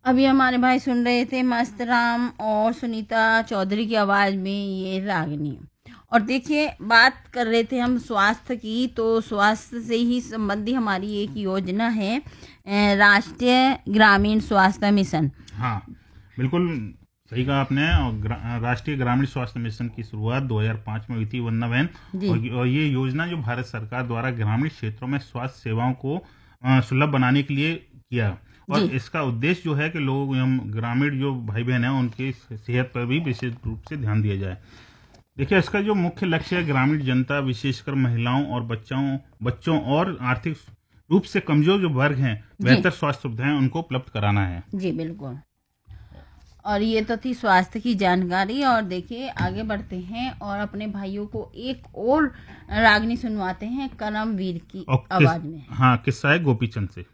अभी हमारे भाई सुन रहे थे मस्त राम और सुनीता चौधरी की आवाज़ में ये रागनी। और देखिए, बात कर रहे थे हम स्वास्थ्य की, तो स्वास्थ्य से ही संबंधी हमारी एक योजना है, राष्ट्रीय ग्रामीण स्वास्थ्य मिशन। हाँ, बिल्कुल सही कहा आपने। और राष्ट्रीय ग्रामीण स्वास्थ्य मिशन की शुरुआत 2005 में हुई थी, वन्ना बहन। और ये योजना जो भारत सरकार द्वारा ग्रामीण क्षेत्रों में स्वास्थ्य सेवाओं को सुलभ बनाने के लिए किया। और इसका उद्देश्य जो है कि लोग, हम ग्रामीण जो भाई बहन हैं, उनकी सेहत पर भी विशेष रूप से ध्यान दिया जाए। देखिए, इसका जो मुख्य लक्ष्य है, ग्रामीण जनता विशेषकर महिलाओं और बच्चों और आर्थिक रूप से कमजोर जो वर्ग हैं, बेहतर स्वास्थ्य सुविधाएं उनको उपलब्ध कराना है। जी बिल्कुल। और ये तो थी स्वास्थ्य की जानकारी। और देखिए, आगे बढ़ते हैं और अपने भाइयों को एक और रागनी सुनवाते हैं करमवीर की आवाज में। हाँ, किस्सा है गोपीचंद से।